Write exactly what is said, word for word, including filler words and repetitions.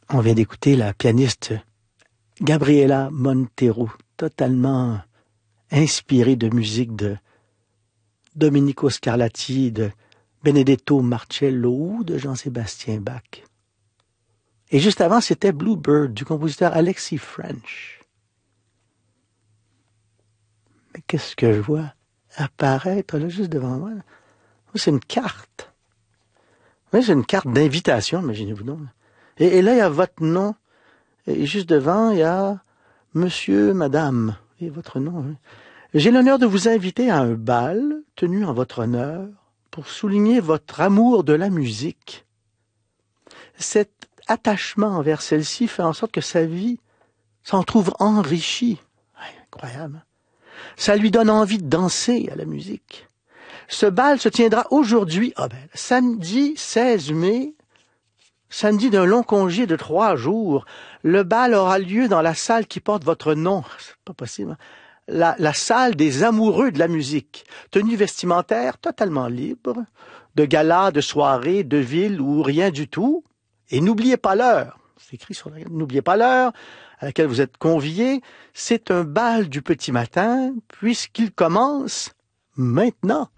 On vient d'écouter la pianiste Gabriela Montero, totalement inspirée de musique de Domenico Scarlatti, de Benedetto Marcello ou de Jean-Sébastien Bach. Et juste avant, c'était Bluebird du compositeur Alexis French. Mais qu'est-ce que je vois apparaître là juste devant moi? C'est une carte. Oui, c'est une carte d'invitation, imaginez-vous donc. Et, et là, il y a votre nom. Et juste devant, il y a Monsieur, Madame. Et votre nom. Hein. J'ai l'honneur de vous inviter à un bal tenu en votre honneur pour souligner votre amour de la musique. Cet attachement envers celle-ci fait en sorte que sa vie s'en trouve enrichie. Ouais, incroyable. Ça lui donne envie de danser à la musique. Ce bal se tiendra aujourd'hui, ah ben, samedi seize mai, samedi d'un long congé de trois jours. Le bal aura lieu dans la salle qui porte votre nom. C'est pas possible. Hein? La, la salle des amoureux de la musique. Tenue vestimentaire totalement libre, de gala, de soirée, de ville ou rien du tout. Et n'oubliez pas l'heure. C'est écrit sur la... N'oubliez pas l'heure à laquelle vous êtes conviés. C'est un bal du petit matin puisqu'il commence maintenant.